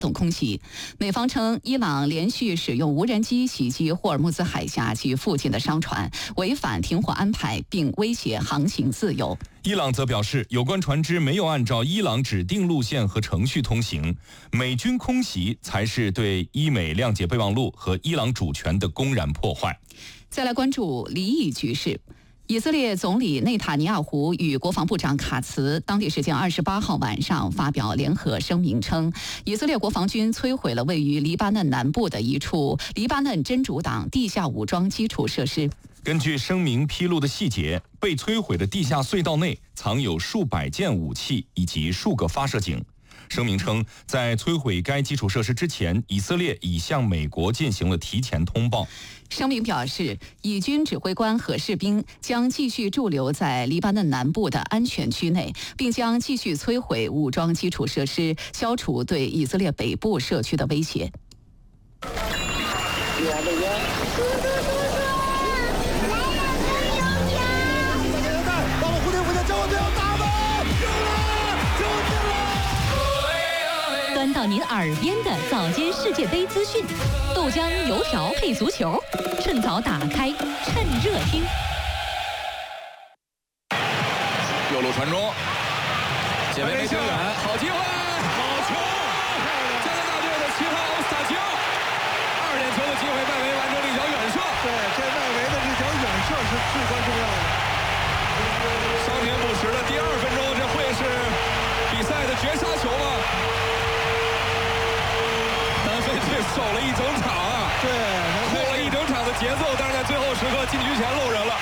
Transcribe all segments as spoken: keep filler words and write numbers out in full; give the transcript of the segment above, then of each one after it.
等空袭。美方称，伊朗连续使用无人机袭击霍尔木兹海峡及附近的商船，违反停火安排，并威胁航行自由。 伊朗则表示，有关船只没有按照伊朗指定路线和程序通行，美军空袭才是对伊美谅解备忘录和伊朗主权的公然破坏。 再来关注离异局势。以色列总理内塔尼亚胡与国防部长卡茨当地时间二十八号晚上发表联合声明称，以色列国防军摧毁了位于黎巴嫩南部的一处黎巴嫩真主党地下武装基础设施。 根据声明披露的细节，被摧毁的地下隧道内藏有数百件武器以及数个发射井。声明称，在摧毁该基础设施之前，以色列已向美国进行了提前通报。 声明表示，以军指挥官和士兵将继续驻留在黎巴嫩南部的安全区内，并将继续摧毁武装基础设施，消除对以色列北部社区的威胁。端到您耳边的早间世界杯资讯，豆浆油条配足球，趁早打开，趁热听。 右路传中，解围没挺远，好机会，好球！加拿大队的七号奥斯塔吉奥，二点球的机会，外围完成了一脚远射。 对，这外围的这脚远射是至关重要的。 伤停补时的第二分钟，这会是比赛的绝杀球吗？守了一整场啊， 对， 拖了一整场的节奏，但是在最后时刻禁区前漏人了。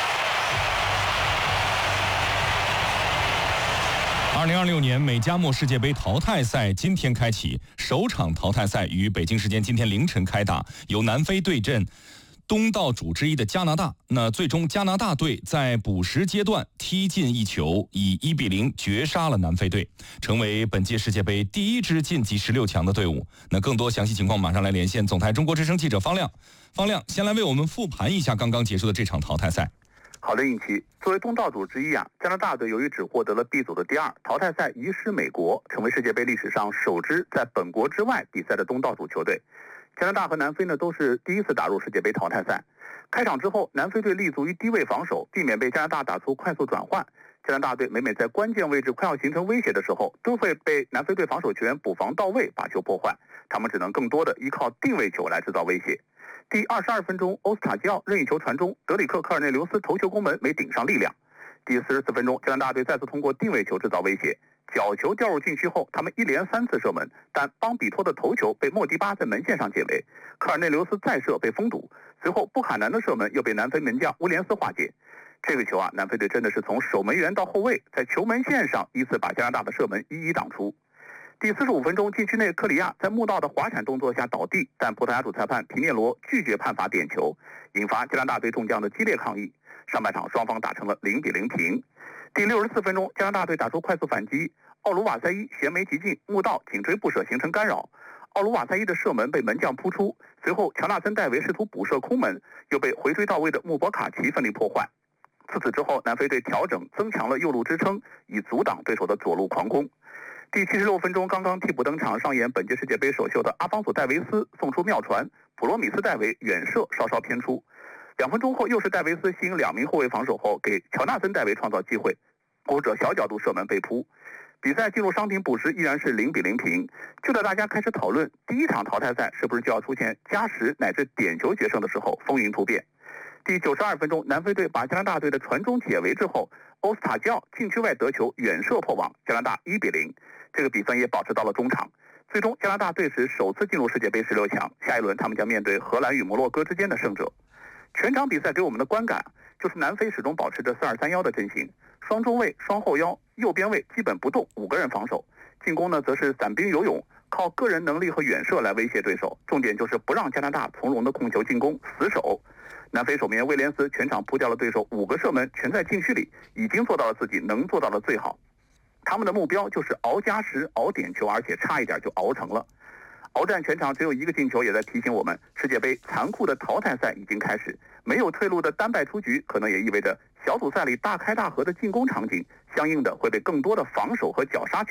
二零二六年美加墨世界杯淘汰赛今天开启，首场淘汰赛于北京时间今天凌晨开打，由南非对阵东道主之一的加拿大。那最终加拿大队在补时阶段踢进一球，以一比零绝杀了南非队，成为本届世界杯第一支晋级十六强的队伍。那更多详细情况马上来连线总台中国之声记者方亮。方亮，先来为我们复盘一下刚刚结束的这场淘汰赛。 好的，尹奇，作为东道主之一啊，加拿大队由于只获得了 B 组的第二，淘汰赛遗失美国，成为世界杯历史上首支在本国之外比赛的东道主球队。加拿大和南非呢都是第一次打入世界杯淘汰赛。开场之后，南非队立足于低位防守，避免被加拿大打出快速转换。加拿大队每每在关键位置快要形成威胁的时候，都会被南非队防守球员补防到位，把球破坏。他们只能更多的依靠定位球来制造威胁。第二十二分钟，欧斯塔基奥任意球传中，德里克·科尔内留斯头球攻门没顶上力量。第四十四分钟，加拿大队再次通过定位球制造威胁。角球掉入禁区后，他们一连三次射门，但邦比托的头球被莫迪巴在门线上解围，科尔内留斯再射被封堵，随后布卡南的射门又被南非门将乌连斯化解。这个球啊，南非队真的是从守门员到后卫，在球门线上依次把加拿大的射门一一挡出。第四十五分钟，禁区内克里亚在穆道的滑铲动作下倒地，但葡萄牙主裁判皮涅罗拒绝判罚点球，引发加拿大队众将的激烈抗议。上半场双方打成了零比零平。第六十四分钟，加拿大队打出快速反击，奥卢瓦塞伊悬眉急进，穆道紧追不舍形成干扰。奥卢瓦塞伊的射门被门将扑出，随后乔纳森戴维试图补射空门，又被回追到位的穆博卡奇奋力破坏。自此之后，南非队调整增强了右路支撑，以阻挡对手的左路狂攻。第七十六分钟，刚刚替补登场上演本届世界杯首秀的阿方索戴维斯送出妙传，普罗米斯戴维远射稍稍偏出。两分钟后，又是戴维斯吸引两名后卫防守后，给乔纳森戴维创造机会，欧者小角度射门被扑。比赛进入伤停补时，依然是零比零平。就在大家开始讨论第一场淘汰赛是不是就要出现加时乃至点球决胜的时候，风云突变。第九十二分钟，南非队把加拿大队的传中解围之后，欧斯塔基奥禁区外得球远射破网，加拿大一比零。这个比分也保持到了中场。最终，加拿大队史首次进入世界杯十六强，下一轮他们将面对荷兰与摩洛哥之间的胜者。全场比赛给我们的观感就是南非始终保持着四二三一的阵型，双中卫、双后腰、右边卫基本不动，五个人防守。进攻呢，则是散兵游勇，靠个人能力和远射来威胁对手。重点就是不让加拿大从容的控球进攻，死守。南非守门员威廉斯全场扑掉了对手五个射门，全在禁区里，已经做到了自己能做到的最好。他们的目标就是熬加时、熬点球，而且差一点就熬成了。鏖战全场只有一个进球，也在提醒我们，世界杯残酷的淘汰赛已经开始。没有退路的单败出局，可能也意味着小组赛里大开大合的进攻场景，相应的会被更多的防守和绞杀取代。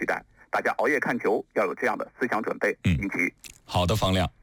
大家熬夜看球要有这样的思想准备。 嗯， 引起好的，方亮。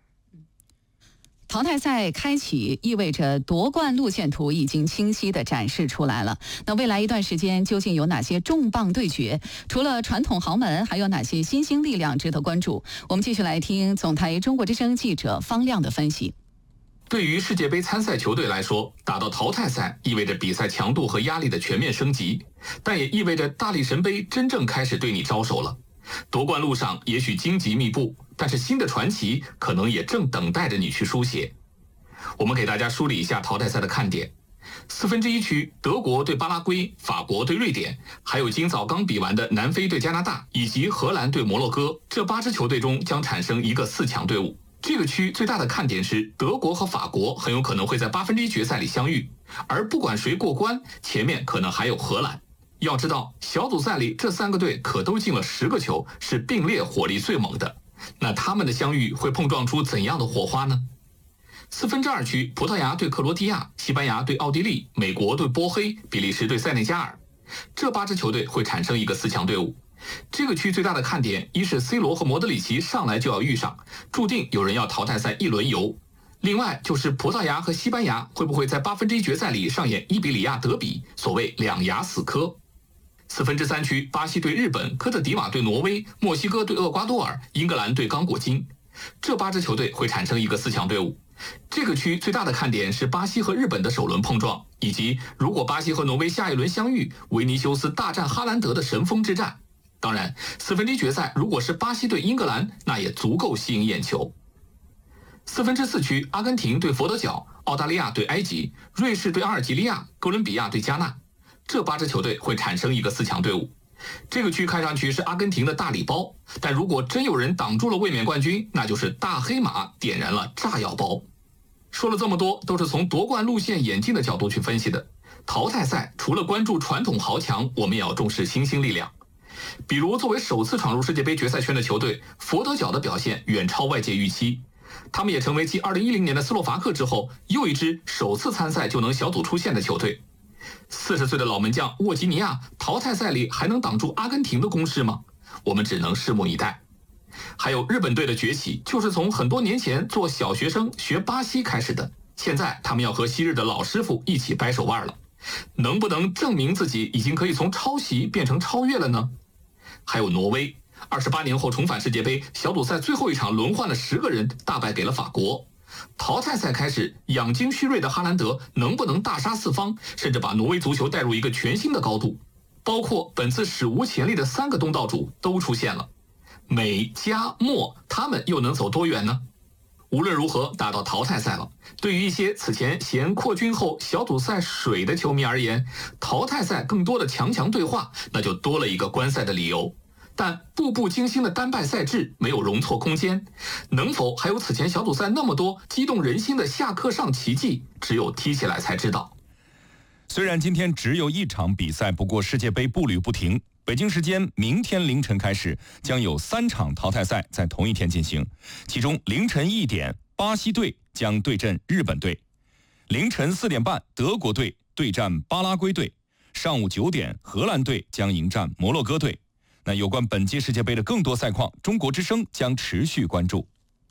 淘汰赛开启意味着夺冠路线图已经清晰地展示出来了。那未来一段时间究竟有哪些重磅对决？除了传统豪门，还有哪些新兴力量值得关注？我们继续来听总台中国之声记者方亮的分析。 对于世界杯参赛球队来说，打到淘汰赛意味着比赛强度和压力的全面升级，但也意味着大力神杯真正开始对你招手了。夺冠路上也许荆棘密布，但是新的传奇可能也正等待着你去书写。我们给大家梳理一下淘汰赛的看点。四分之一区，德国对巴拉圭，法国对瑞典，还有今早刚比完的南非对加拿大，以及荷兰对摩洛哥，这八支球队中将产生一个四强队伍。这个区最大的看点是德国和法国很有可能会在八分之一决赛里相遇，而不管谁过关，前面可能还有荷兰。要知道，小组赛里这三个队可都进了十个球，是并列火力最猛的。那他们的相遇会碰撞出怎样的火花呢？四分之二区，葡萄牙对克罗地亚，西班牙对奥地利，美国对波黑，比利时对塞内加尔，这八支球队会产生一个四强队伍。这个区最大的看点，一是 C 罗和莫德里奇上来就要遇上，注定有人要淘汰赛一轮游。另外就是葡萄牙和西班牙会不会在八分之一决赛里上演伊比利亚德比，所谓两牙死磕。四分之三区，巴西对日本，科特迪瓦对挪威，墨西哥对厄瓜多尔，英格兰对刚果金，这八支球队会产生一个四强队伍。这个区最大的看点是巴西和日本的首轮碰撞，以及如果巴西和挪威下一轮相遇，维尼修斯大战哈兰德的神锋之战。当然，四分之一决赛如果是巴西对英格兰，那也足够吸引眼球。四分之四区，阿根廷对佛得角，澳大利亚对埃及，瑞士对阿尔及利亚，哥伦比亚对加纳，这八支球队会产生一个四强队伍。这个区看上去是阿根廷的大礼包，但如果真有人挡住了卫冕冠军，那就是大黑马点燃了炸药包。说了这么多，都是从夺冠路线演进的角度去分析的。淘汰赛除了关注传统豪强，我们也要重视新兴力量。比如作为首次闯入世界杯决赛圈的球队，佛得角的表现远超外界预期，他们也成为继二零一零年的斯洛伐克之后，又一支首次参赛就能小组出线的球队。四十岁的老门将沃吉尼亚，淘汰赛里还能挡住阿根廷的攻势吗？我们只能拭目以待。还有日本队的崛起，就是从很多年前做小学生学巴西开始的，现在他们要和昔日的老师傅一起掰手腕了，能不能证明自己已经可以从抄袭变成超越了呢？还有挪威，二十八年后重返世界杯，小组赛最后一场轮换了十个人，大败给了法国。淘汰赛开始，养精蓄锐的哈兰德能不能大杀四方，甚至把挪威足球带入一个全新的高度？包括本次史无前例的三个东道主都出现了，美加墨，他们又能走多远呢？无论如何，打到淘汰赛了，对于一些此前嫌扩军后小组赛水的球迷而言，淘汰赛更多的强强对话，那就多了一个观赛的理由。但步步惊心的单败赛制没有容错空间，能否还有此前小组赛那么多激动人心的下课上奇迹，只有踢起来才知道。 虽然今天只有一场比赛，不过世界杯步履不停。北京时间明天凌晨开始，将有三场淘汰赛在同一天进行。其中凌晨一点，巴西队将对阵日本队；凌晨四点半，德国队对战巴拉圭队；上午九点，荷兰队将迎战摩洛哥队。那有关本届世界杯的更多赛况，中国之声将持续关注。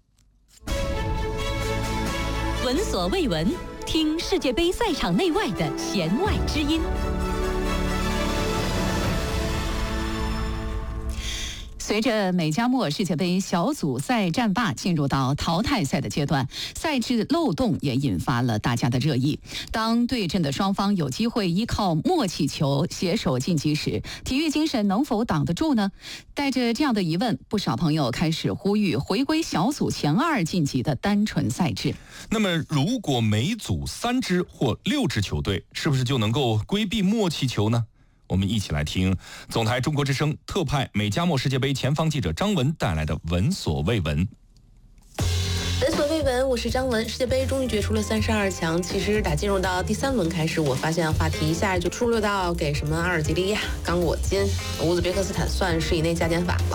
闻所未闻，听世界杯赛场内外的弦外之音。 随着美加墨世界杯小组赛战罢进入到淘汰赛的阶段，赛制漏洞也引发了大家的热议。当对阵的双方有机会依靠默契球携手晋级时，体育精神能否挡得住呢？带着这样的疑问，不少朋友开始呼吁回归小组前二晋级的单纯赛制。 那么，如果每组三支或六支球队，是不是就能够规避默契球呢？我们一起来听总台中国之声特派美加墨世界杯前方记者张文带来的闻所未闻。 闻所未闻，我是张文。世界杯终于决出了三十二强。其实打进入到第三轮开始，我发现话题一下就出溜到给什么阿尔及利亚、刚果金、乌兹别克斯坦算是以内加减法了。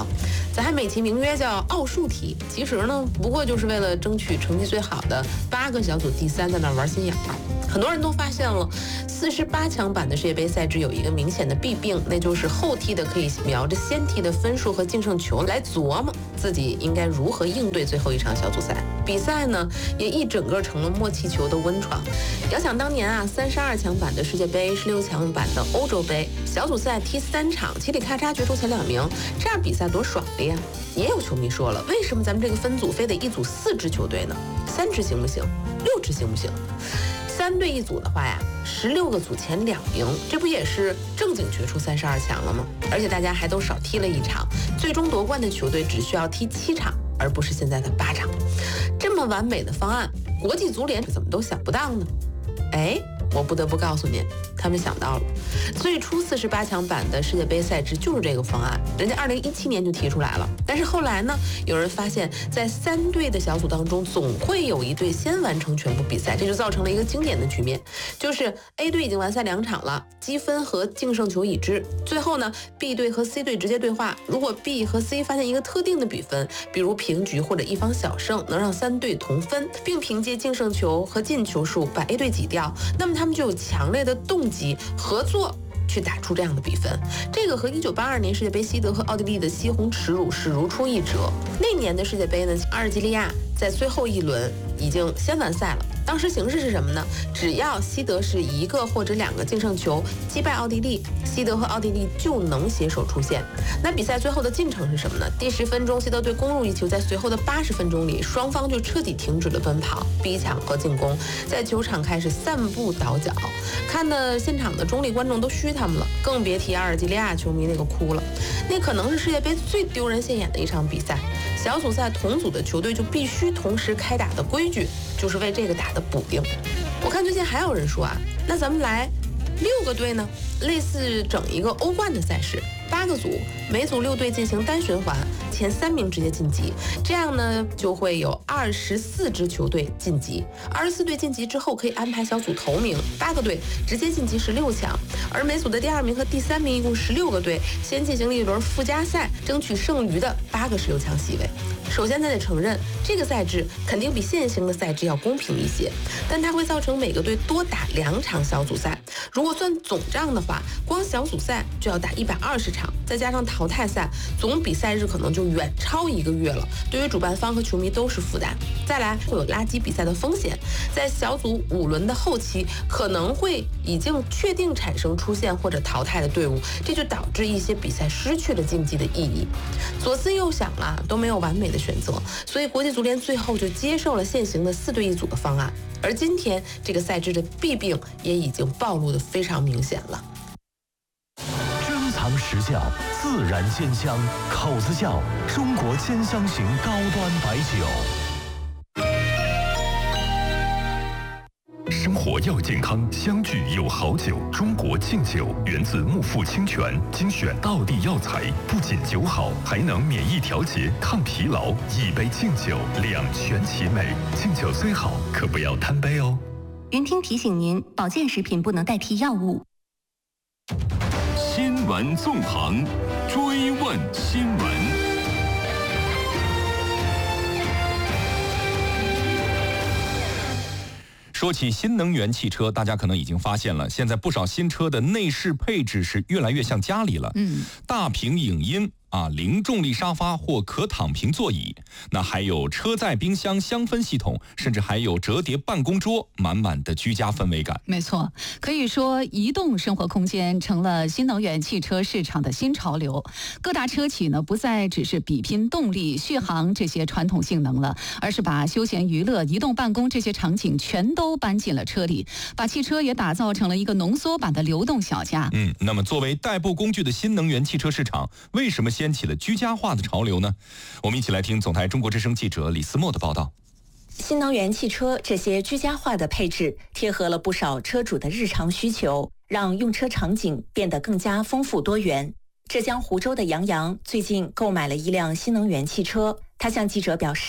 咱还美其名曰叫奥数题，其实呢，不过就是为了争取成绩最好的八个小组第三在那玩心眼儿。很多人都发现了，四十八强版的世界杯赛制有一个明显的弊病，那就是后踢的可以瞄着先踢的分数和净胜球来琢磨自己应该如何应对最后一场小组赛。比赛呢，也一整个成了默契球的温床。遥想当年啊，三十二强版的世界杯、十六强版的欧洲杯，小组赛踢三场，嘁里咔嚓决出前两名，这样比赛多爽的呀！也有球迷说了，为什么咱们这个分组非得一组四支球队呢？三支行不行？六支行不行？三队一组的话呀，十六个组前两名，这不也是正经决出三十二强了吗？而且大家还都少踢了一场，最终夺冠的球队只需要踢七场，而不是现在的八场。这么完美的方案，国际足联怎么都想不到呢？哎，我不得不告诉您，他们想到了。最初四十八强版的世界杯赛制就是这个方案，人家二零一七年就提出来了。但是后来呢，有人发现，在三队的小组当中，总会有一队先完成全部比赛，这就造成了一个经典的局面，就是 A 队已经完赛两场了，积分和净胜球已知。最后呢 ，B 队和 C 队直接对话，如果 B 和 C 发现一个特定的比分，比如平局或者一方小胜，能让三队同分，并凭借净胜球和进球数把 A 队挤掉，那么他们就有强烈的动机合作去打出这样的比分。这个和一九八二年世界杯西德和奥地利的西红耻辱是如出一辙。那年的世界杯呢，阿尔及利亚在最后一轮已经先完赛了。当时形势是什么呢？只要西德是一个或者两个净胜球击败奥地利，西德和奥地利就能携手出线。那比赛最后的进程是什么呢？第十分钟，西德队攻入一球，在随后的八十分钟里，双方就彻底停止了奔跑、逼抢和进攻，在球场开始散步倒脚，看的现场的中立观众都虚他们了，更别提阿尔及利亚球迷那个哭了。那可能是世界杯最丢人现眼的一场比赛。小组赛同组的球队就必须同时开打的规矩，就是为这个打的补丁。我看最近还有人说啊，那咱们来六个队呢，类似整一个欧冠的赛事，八个组，每组六队进行单循环，前三名直接晋级，这样呢就会有二十四支球队晋级。二十四队晋级之后，可以安排小组头名，八个队直接晋级十六强，而每组的第二名和第三名一共十六个队，先进行一轮附加赛，争取剩余的八个十六强席位。首先，咱得承认，这个赛制肯定比现行的赛制要公平一些，但它会造成每个队多打两场小组赛。如果算总账的话，光小组赛就要打一百二十场，再加上淘汰赛，总比赛日可能就远超一个月了，对于主办方和球迷都是负担。再来，会有垃圾比赛的风险，在小组五轮的后期，可能会已经确定产生出线或者淘汰的队伍，这就导致一些比赛失去了竞技的意义。左思右想啊，都没有完美的选择，所以国际足联最后就接受了现行的四队一组的方案。而今天这个赛制的弊病也已经暴露得非常明显了。 珍藏实窖，自然鲜香，口子窖，中国鲜香型高端白酒。生活要健康，相聚有好酒。中国敬酒源自木富清泉，精选道地药材，不仅酒好，还能免疫调节、抗疲劳。一杯敬酒，两全其美。敬酒虽好，可不要贪杯哦。 云听提醒您，保健食品不能代替药物。 新闻纵横，追问新闻。 说起新能源汽车，大家可能已经发现了，现在不少新车的内饰配置是越来越像家里了。嗯，大屏影音啊，零重力沙发或可躺平座椅，那还有车载冰箱香氛系统，甚至还有折叠办公桌，满满的居家氛围感。 没错，可以说移动生活空间成了新能源汽车市场的新潮流。各大车企呢，不再只是比拼动力、续航这些传统性能了，而是把休闲娱乐、移动办公这些场景全都搬进了车里，把汽车也打造成了一个浓缩版的流动小家。 嗯，那么作为代步工具的新能源汽车市场，为什么掀起了居家化的潮流呢？我们一起来听总台中国之声记者李思墨的报道。 新能源汽车这些居家化的配置，贴合了不少车主的日常需求，让用车场景变得更加丰富多元。浙江湖州的杨洋最近购买了一辆新能源汽车，他向记者表示，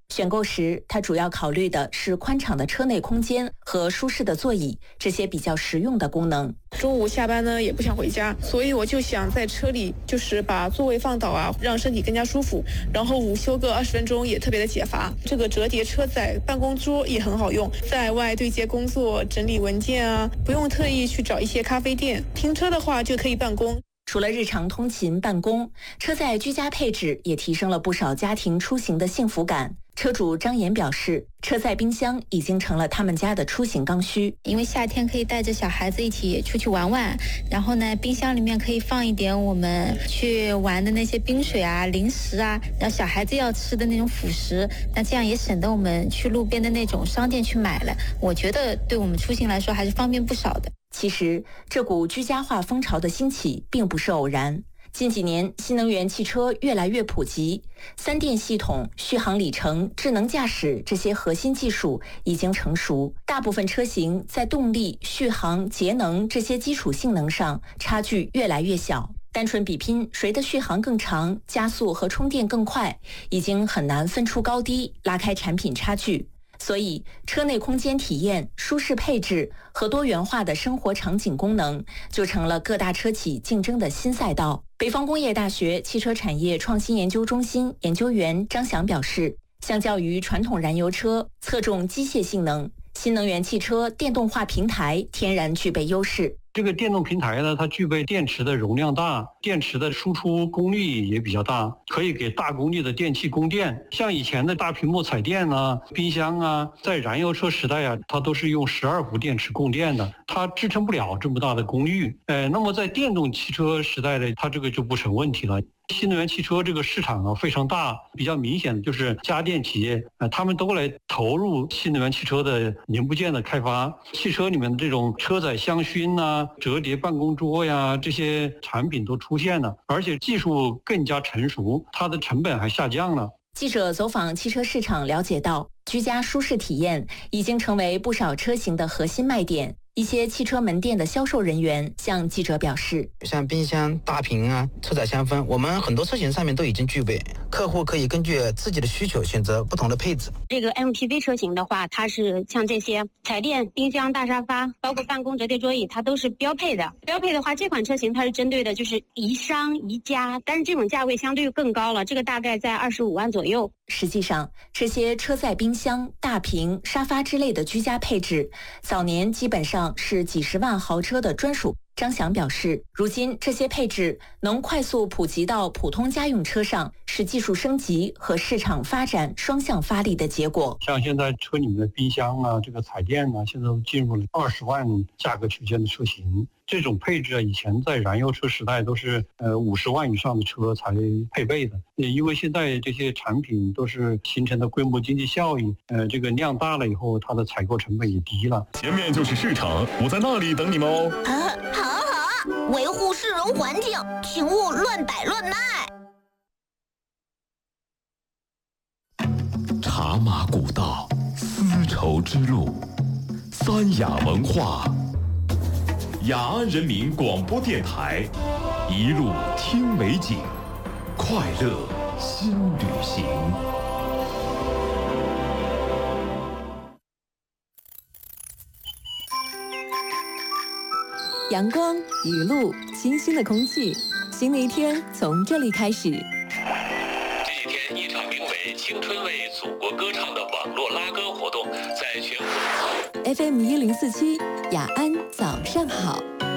选购时，他主要考虑的是宽敞的车内空间和舒适的座椅这些比较实用的功能。 中午下班呢也不想回家，所以我就想在车里就是把座位放倒啊，让身体更加舒服，然后午休个二十分钟也特别的解乏。这个折叠车载办公桌也很好用，在外对接工作、整理文件啊，不用特意去找一些咖啡店，停车的话就可以办公。 除了日常通勤办公，车载居家配置也提升了不少家庭出行的幸福感。车主张岩表示，车载冰箱已经成了他们家的出行刚需。 因为夏天可以带着小孩子一起出去玩玩，然后呢，冰箱里面可以放一点我们去玩的那些冰水啊、零食啊，然后小孩子要吃的那种辅食，那这样也省得我们去路边的那种商店去买了。我觉得对我们出行来说还是方便不少的。 其实，这股居家化风潮的兴起并不是偶然。近几年，新能源汽车越来越普及，三电系统、续航里程、智能驾驶这些核心技术已经成熟，大部分车型在动力、续航、节能这些基础性能上差距越来越小。单纯比拼谁的续航更长、加速和充电更快，已经很难分出高低，拉开产品差距。所以，车内空间体验、舒适配置和多元化的生活场景功能，就成了各大车企竞争的新赛道。北方工业大学汽车产业创新研究中心研究员张翔表示，相较于传统燃油车侧重机械性能，新能源汽车电动化平台天然具备优势。 这个电动平台呢，它具备电池的容量大，电池的输出功率也比较大，可以给大功率的电器供电。像以前的大屏幕彩电啊、冰箱啊，在燃油车时代啊，它都是用十二伏电池供电的，它支撑不了这么大的功率。呃，那么在电动汽车时代的，它这个就不成问题了。新能源汽车这个市场啊非常大，比较明显的就是家电企业，呃，他们都来投入新能源汽车的零部件的开发。汽车里面的这种车载香薰呐、折叠办公桌呀，这些产品都出现了，而且技术更加成熟，它的成本还下降了。 记者走访汽车市场了解到，居家舒适体验已经成为不少车型的核心卖点。一些汽车门店的销售人员向记者表示， 像冰箱、大屏啊、车载香氛，我们很多车型上面都已经具备，客户可以根据自己的需求选择不同的配置。 这个 M P V 车型的话，它是像这些彩电、冰箱、大沙发，包括办公折叠桌椅，它都是标配的。标配的话，这款车型它是针对的就是宜商宜家，但是这种价位相对更高了，这个大概在二十五万左右。 实际上，这些车载冰箱、大屏、沙发之类的居家配置，早年基本上是几十万豪车的专属。张翔表示，如今这些配置能快速普及到普通家用车上，是技术升级和市场发展双向发力的结果。 像现在车里面的冰箱啊，这个彩电啊，现在都进入了二十万价格区间的车型。这种配置啊，以前在燃油车时代都是呃五十万以上的车才配备的。因为现在这些产品都是形成的规模经济效益，呃，这个量大了以后，它的采购成本也低了。 前面就是市场，我在那里等你们哦。 啊，好啊好啊，维护市容环境，请勿乱摆乱卖。 茶马古道，丝绸之路，三雅文化。雅安人民广播电台，一路听美景，快乐新旅行。 阳光、雨露、清新的空气，新的一天从这里开始。 这几天，一场名为“青春为祖国歌唱”的网络拉歌活动在全国。 F M 一零四七，雅安早上好。